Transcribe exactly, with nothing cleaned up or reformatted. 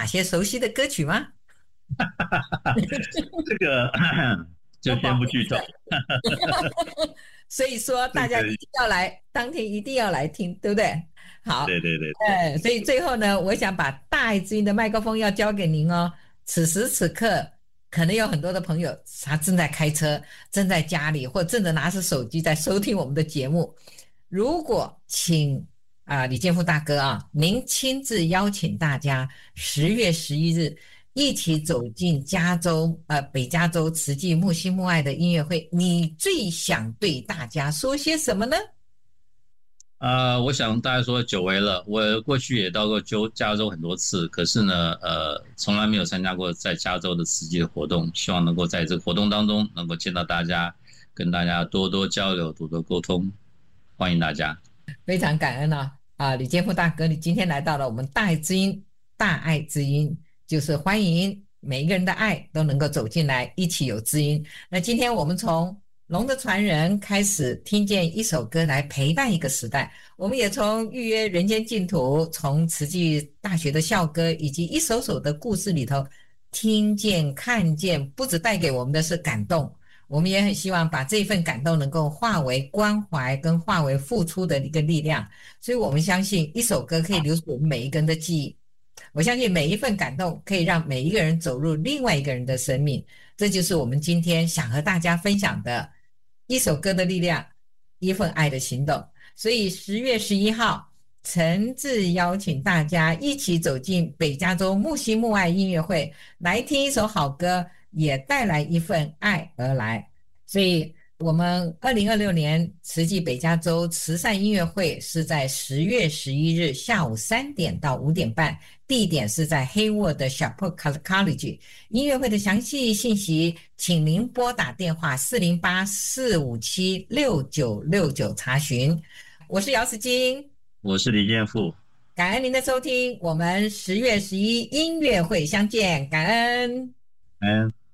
哪些熟悉的歌曲吗？ 这个就先不剧透。 所以说这个大家一定要来，当天一定要来听，对不对？好， 对对对对。 呃，所以最后呢，我想把大爱之音的麦克风要交给您哦。此时此刻，可能有很多的朋友他正在开车，正在家里，或正在拿着手机在收听我们的节目。如果请啊、呃李建富大哥啊，您亲自邀请大家十月十一日一起走进加州呃北加州慈济木心木爱的音乐会，你最想对大家说些什么呢？ 呃，我想大家说久违了，我过去也到过加加州很多次，可是呢，呃，从来没有参加过在加州的慈济的活动，希望能够在这个活动当中能够见到大家，跟大家多多交流，多多沟通，欢迎大家。 非常感恩啊啊，李建富大哥，你今天来到了我们大爱之音，大爱之音就是欢迎每一个人的爱都能够走进来，一起有知音。那今天我们从龙的传人开始听见一首歌来陪伴一个时代，我们也从预约人间净土，从慈济大学的校歌以及一首首的故事里头听见看见，不只带给我们的是感动，我们也很希望把这份感动能够化为关怀跟化为付出的一个力量，所以我们相信一首歌可以留住我们每一个人的记忆，我相信每一份感动可以让每一个人走入另外一个人的生命，这就是我们今天想和大家分享的一首歌的力量，一份爱的行动。所以十月十一号诚挚邀请大家一起走进北加州木心木爱音乐会，来听一首好歌，也带来一份爱而来。所以我们二零二六年慈济北加州慈善音乐会是在十月十一日下午三点到五点半，地点是在黑沃的 Chapel College。音乐会的详细信息，请您拨打电话四零八四五七六九六九查询。我是姚子金， 我是李建富， 感恩您的收听，我们十月十一音乐会相见，感恩。 嗯。